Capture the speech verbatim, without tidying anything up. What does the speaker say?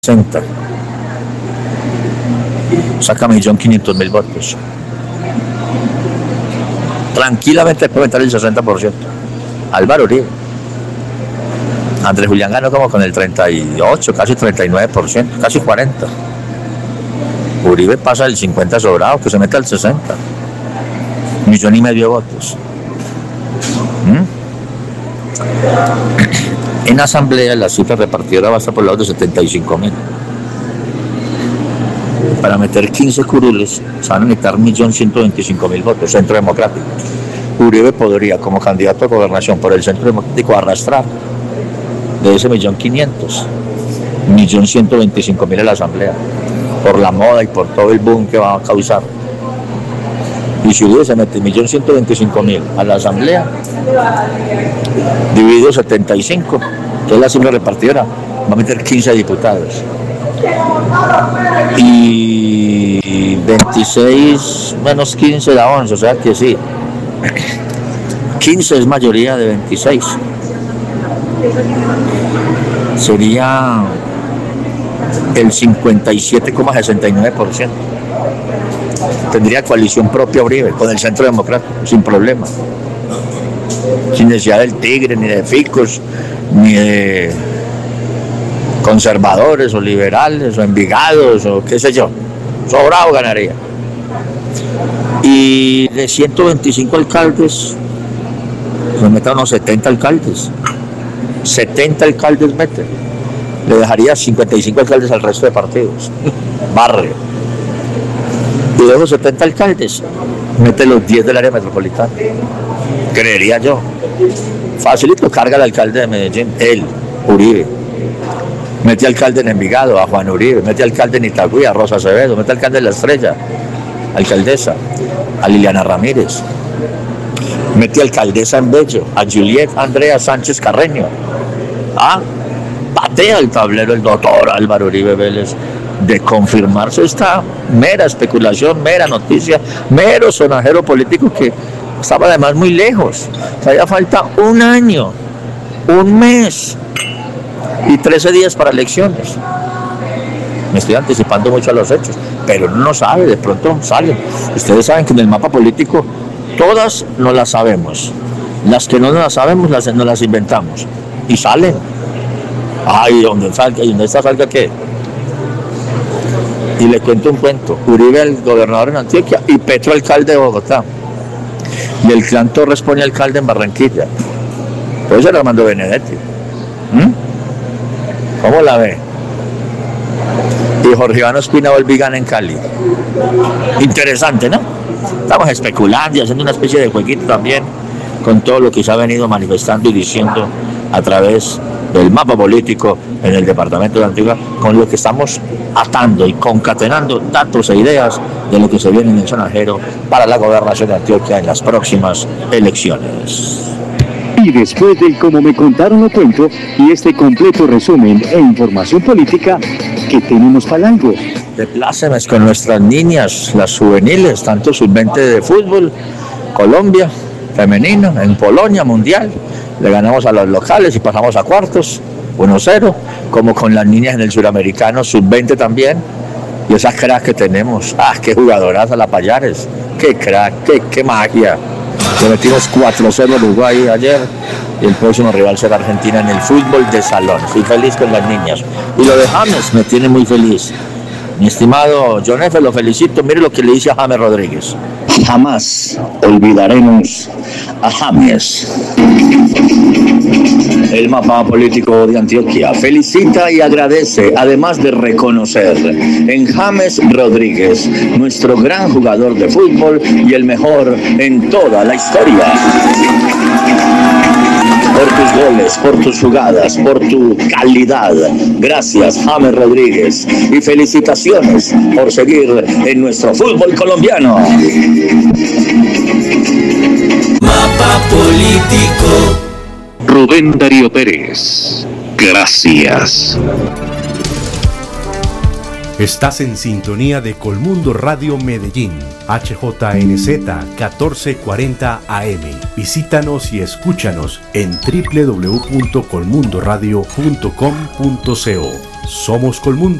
sesenta. Saca millón quinientos mil votos. Tranquilamente puede meter el sesenta por ciento. Álvaro Uribe. Andrés Julián ganó como con el treinta y ocho, casi treinta y nueve por ciento, casi cuarenta. Uribe pasa el cincuenta sobrado, que se mete al sesenta. Millón y medio de votos. ¿Mm? En asamblea la cifra repartidora va a estar por el lado de setenta y cinco mil. Para meter quince curules se van a necesitar un millón ciento veinticinco mil votos, Centro Democrático. Uribe podría, como candidato a gobernación por el Centro Democrático, arrastrar de ese millón quinientos, millón ciento veinticinco mil a la asamblea, por la moda y por todo el boom que va a causar. Y si Uribe se mete millón ciento veinticinco mil a la asamblea, dividido setenta y cinco, que es la cifra repartidora, va a meter quince diputados. Y veintiséis menos quince da once, o sea que sí. quince es mayoría de veintiséis. Sería el cincuenta y siete coma sesenta y nueve por ciento. Tendría coalición propia Uribe con el Centro Democrático, sin problema. Sin necesidad del Tigre, ni de Ficos, ni de conservadores o liberales o envigados o qué sé yo. Sobrado ganaría. Y de ciento veinticinco alcaldes, se meten unos setenta alcaldes. setenta alcaldes meten. Le dejaría cincuenta y cinco alcaldes al resto de partidos. Barrio. Y de esos setenta alcaldes, mete los diez del área metropolitana. Creería yo. Facilito carga al alcalde de Medellín, él, Uribe. Mete alcalde en Envigado, a Juan Uribe. Mete alcalde en Itagüí, a Rosa Acevedo. Mete alcalde en La Estrella, alcaldesa, a Liliana Ramírez. Mete alcaldesa en Bello, a Juliet Andrea Sánchez Carreño. Ah, patea el tablero el doctor Álvaro Uribe Vélez de confirmarse esta mera especulación, mera noticia, mero sonajero político que estaba además muy lejos. Todavía falta un año, un mes y trece días para elecciones. Me estoy anticipando mucho a los hechos, pero uno no sabe, de pronto salen. Ustedes saben que en el mapa político todas no las sabemos. Las que no las sabemos las, no las inventamos. Y salen. Ay, donde salga, y donde está salga qué. Y le cuento un cuento. Uribe, el gobernador en Antioquia, y Petro, alcalde de Bogotá. Y el clan Torres pone alcalde en Barranquilla. Puede ser Armando Benedetti. ¿Mm? ¿Cómo la ve? Y Jorge Iván Ospina Volvigan en Cali. Interesante, ¿no? Estamos especulando y haciendo una especie de jueguito también con todo lo que se ha venido manifestando y diciendo a través del mapa político en el departamento de Antioquia, con lo que estamos atando y concatenando datos e ideas de lo que se viene en el sonajero para la gobernación de Antioquia en las próximas elecciones. Y después del Como me contaron lo cuento y este completo resumen e información política, ¿qué tenemos para algo? De plácemes con nuestras niñas, las juveniles, tanto sub veinte de fútbol, Colombia, femenino, en Polonia, mundial, le ganamos a los locales y pasamos a cuartos, uno cero, como con las niñas en el suramericano, sub veinte también, y esas cracks que tenemos, ah, qué jugadoras a la Payares, qué crack, qué, qué magia. Le metimos cuatro cero al Uruguay ayer y el próximo rival será Argentina en el fútbol de salón. Estoy feliz con las niñas. Y lo de James me tiene muy feliz. Mi estimado John F., lo felicito. Mire lo que le dice a James Rodríguez. Jamás olvidaremos a James. El mapa político de Antioquia felicita y agradece, además de reconocer en James Rodríguez, nuestro gran jugador de fútbol y el mejor en toda la historia. Por tus goles, por tus jugadas, por tu calidad. Gracias, James Rodríguez. Y felicitaciones por seguir en nuestro fútbol colombiano. Mapa político. Rubén Darío Pérez. Gracias. Estás en sintonía de Colmundo Radio Medellín, H J N Z catorce cuarenta A M. Visítanos y escúchanos en doble u doble u doble u punto colmundoradio punto com punto co. Somos Colmundo.